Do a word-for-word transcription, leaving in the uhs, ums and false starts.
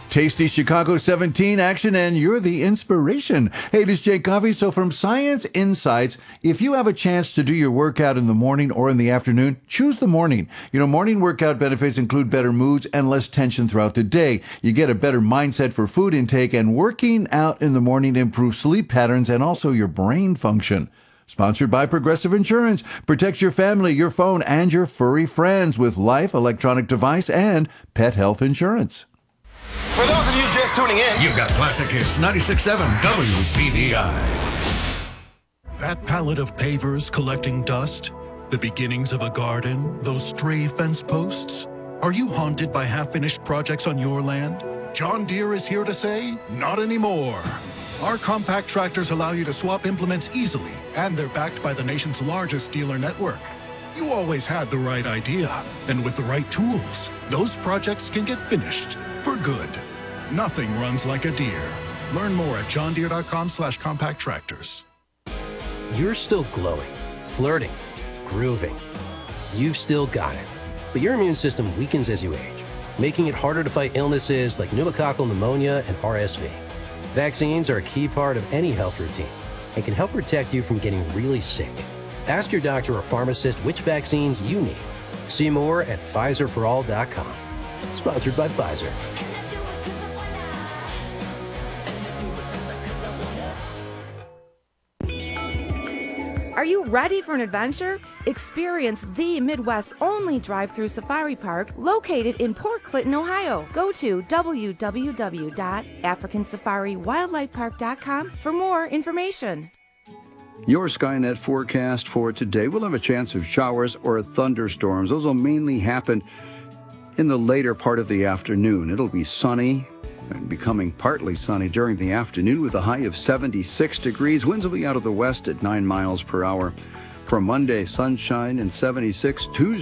Tasty Chicago seventeen action, and you're the inspiration. Hey, this is Jake Coffey. So from Science Insights, if you have a chance to do your workout in the morning or in the afternoon, choose the morning. You know, morning workout benefits include better moods and less tension throughout the day. You get a better mindset for food intake, and working out in the morning improves sleep patterns and also your brain function. Sponsored by Progressive Insurance. Protect your family, your phone, and your furry friends with life, electronic device, and pet health insurance. For those of you just tuning in, you've got Classic Hits ninety-six point seven W P V I. That pallet of pavers collecting dust, the beginnings of a garden, those stray fence posts. Are you haunted by half-finished projects on your land? John Deere is here to say, not anymore. Our compact tractors allow you to swap implements easily, and they're backed by the nation's largest dealer network. You always had the right idea, and with the right tools, those projects can get finished for good. Nothing runs like a Deere. Learn more at johndeere.com slash compact tractors. You're still glowing, flirting, grooving. You've still got it. But your immune system weakens as you age, making it harder to fight illnesses like pneumococcal pneumonia and R S V. Vaccines are a key part of any health routine and can help protect you from getting really sick. Ask your doctor or pharmacist which vaccines you need. See more at Pfizer for all dot com. Sponsored by Pfizer. Are you ready for an adventure? Experience the Midwest's only drive-through safari park located in Port Clinton, Ohio. Go to w w w dot african safari wildlife park dot com for more information. Your Skynet forecast for today will have a chance of showers or thunderstorms. Those will mainly happen in the later part of the afternoon. It'll be sunny and becoming partly sunny during the afternoon with a high of seventy-six degrees. Winds will be out of the west at nine miles per hour. For Monday, sunshine and seventy-six. Tuesday,